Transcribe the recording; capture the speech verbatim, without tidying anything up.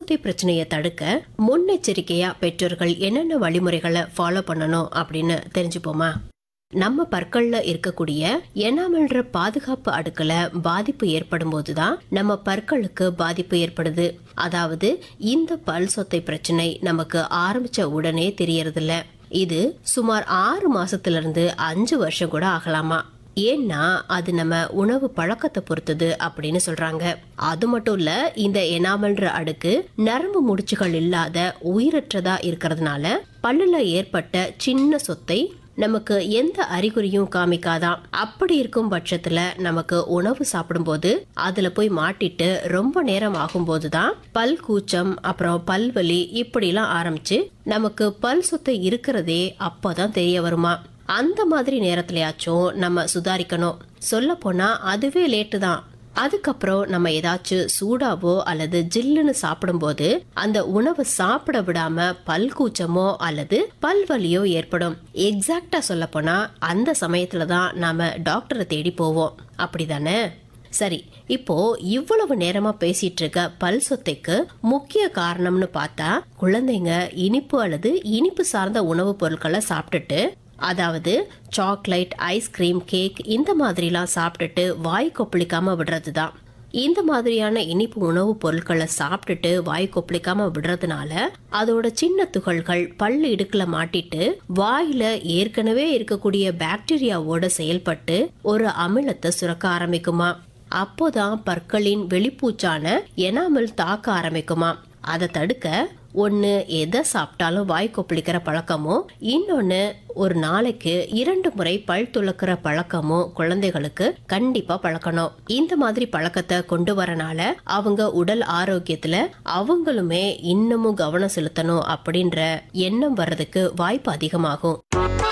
சொத்தை பிரச்சனையை தடுக்க முன்னெச்சரிக்கையா பெற்றோர்கள் என்னென்ன வழிமுறைகளை ஃபாலோ பண்ணணும் அப்படின்னு தெரிஞ்சுப்போமா? நம்ம பற்கள்ல இருக்கக்கூடிய எனாமல்ற பாதுகாப்பு அடுக்குல பாதிப்பு ஏற்படும் போதுதான் நம்ம பற்களுக்கு பாதிப்பு ஏற்படுது. அதாவது இந்த பல் சொத்தை பிரச்சனை நமக்கு ஆரம்பிச்ச உடனே தெரியறதில்ல. இது சுமார் ஆறு மாசத்துல இருந்து அஞ்சு வருஷம் கூட ஆகலாமா. ஏன்னா அது நம்ம உணவு பழக்கத்தை பொறுத்தது அப்படின்னு சொல்றாங்க. அது மட்டும் இல்ல, இந்த எனாமல்ன்ற அடுக்கு நரம்பு முடிச்சுகள் இல்லாத உயிரற்றதா இருக்கிறதுனால பல்லுல ஏற்பட்ட சின்ன சொத்தை நமக்கு எந்த அறிகுறியும் காமிக்காதான். அப்படி இருக்கும் பட்சத்துல நமக்கு உணவு சாப்பிடும்போது அதுல போய் மாட்டிட்டு ரொம்ப நேரம் ஆகும் போதுதான் பல் கூச்சம், அப்புறம் பல்வலி இப்படி எல்லாம் ஆரம்பிச்சு நமக்கு பல் சொத்தை இருக்கிறதே அப்பதான் தெரிய வருமா. அந்த மாதிரி நேரத்திலயாச்சும் நம்ம சுதாரிக்கணும். சொல்ல போனா அதுவே லேட்டு தான். அதுக்கப்புறம் நம்ம ஏதாச்சும் சூடாவோ அல்லது ஜில்லுன்னு சாப்பிடும் போது அந்த உணவை சாப்பிட விடாம பல் கூச்சமோ அல்லது பல்வலியோ ஏற்படும். எக்ஸாக்டா சொல்ல போனா அந்த சமயத்துலதான் நாம டாக்டரை தேடி போவோம். அப்படிதானே? சரி, இப்போ இவ்வளவு நேரமா பேசிட்டு இருக்க பல் சொத்தைக்கு முக்கிய காரணம்னு பார்த்தா, குழந்தைங்க இனிப்பு அல்லது இனிப்பு சார்ந்த உணவுப் பொருட்களை சாப்பிட்டுட்டு, அதாவது சாக்லேட், ஐஸ்கிரீம், கேக் இந்த மாதிரிலாம் சாப்பிட்டுட்டு வாய் கொப்பளிக்காம விடுறது தான். இந்த மாதிரியான இனிப்பு உணவுப் பொருட்களை சாப்பிட்டுட்டு வாய் கொப்பளிக்காம விடுறதுனால அதோட சின்ன துகள்கள் பல்லு இடுக்குல மாட்டிட்டு வாயில ஏற்கனவே இருக்கக்கூடிய பாக்டீரியாவோட செயல்பட்டு ஒரு அமிலத்தை சுரக்க ஆரம்பிக்குமா. அப்போதான் பற்களின் வெளிப்பூச்சான எனாமல் தாக்க ஆரம்பிக்குமா. அதை தடுக்க ஒன்னு எதை சாப்பிட்டாலும் வாய் கொப்பளிக்கிற பழக்கமோ, இன்னொன்னு ஒரு நாளைக்கு இரண்டு முறை பல் துளக்குற பழக்கமோ குழந்தைகளுக்கு கண்டிப்பா பழக்கணும். இந்த மாதிரி பழக்கத்தை கொண்டு வரனால அவங்க உடல் ஆரோக்கியத்துல அவங்களுமே இன்னமும் கவனம் செலுத்தணும் அப்படின்ற எண்ணம் வர்றதுக்கு வாய்ப்பு அதிகமாகும்.